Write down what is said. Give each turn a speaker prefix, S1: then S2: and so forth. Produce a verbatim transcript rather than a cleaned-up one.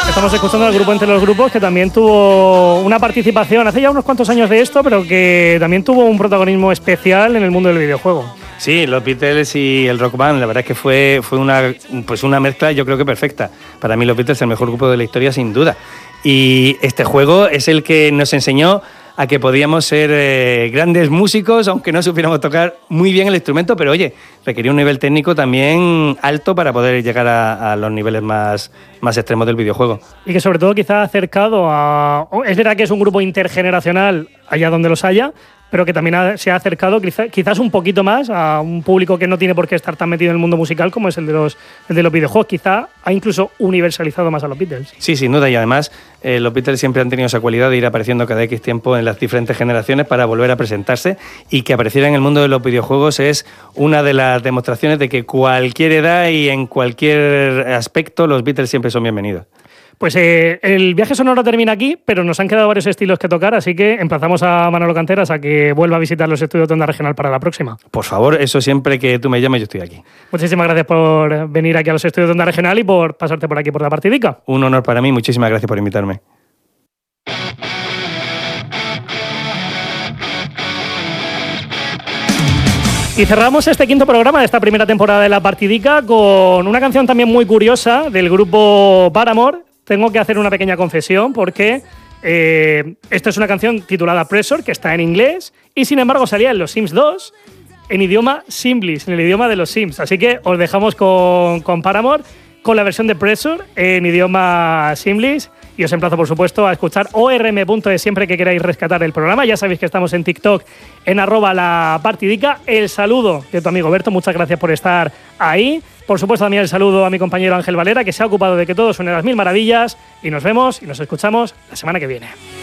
S1: Estamos escuchando al grupo Entre los Grupos, que también tuvo una participación hace ya unos cuantos años de esto, pero que también tuvo un protagonismo especial en el mundo del videojuego.
S2: Sí, los Beatles y el Rock Band, la verdad es que fue, fue una, pues una mezcla yo creo que perfecta. Para mí los Beatles es el mejor grupo de la historia sin duda. Y este juego es el que nos enseñó a que podíamos ser eh, grandes músicos, aunque no supiéramos tocar muy bien el instrumento, pero oye, requería un nivel técnico también alto para poder llegar a, a los niveles más, más extremos del videojuego.
S1: Y que sobre todo quizá ha acercado a... Es verdad que es un grupo intergeneracional allá donde los haya, pero que también ha, se ha acercado quizá, quizás un poquito más a un público que no tiene por qué estar tan metido en el mundo musical como es el de los, el de los videojuegos. Quizá ha incluso universalizado más a los Beatles.
S2: Sí, sin duda, y además eh, los Beatles siempre han tenido esa cualidad de ir apareciendo cada X tiempo en las diferentes generaciones para volver a presentarse, y que apareciera en el mundo de los videojuegos es una de las demostraciones de que cualquier edad y en cualquier aspecto los Beatles siempre son bienvenidos.
S1: Pues eh, el viaje sonoro termina aquí, pero nos han quedado varios estilos que tocar, así que emplazamos a Manolo Canteras a que vuelva a visitar los estudios de Onda Regional para la próxima.
S2: Por favor, eso siempre que tú me llames, yo estoy aquí.
S1: Muchísimas gracias por venir aquí a los estudios de Onda Regional y por pasarte por aquí por la partidica.
S2: Un honor para mí, muchísimas gracias por invitarme.
S1: Y cerramos este quinto programa de esta primera temporada de La Partidica con una canción también muy curiosa del grupo Paramore. Tengo que hacer una pequeña confesión porque eh, esto es una canción titulada Pressure, que está en inglés, y sin embargo salía en Los Sims dos en idioma Simlish, en el idioma de los Sims. Así que os dejamos con, con Paramore, con la versión de Pressure en idioma Simlish. Y os emplazo, por supuesto, a escuchar o r m punto e s siempre que queráis rescatar el programa. Ya sabéis que estamos en TikTok, en arroba la partidica. El saludo de tu amigo Berto, muchas gracias por estar ahí. Por supuesto, también el saludo a mi compañero Ángel Valera, que se ha ocupado de que todo suene a las mil maravillas. Y nos vemos y nos escuchamos la semana que viene.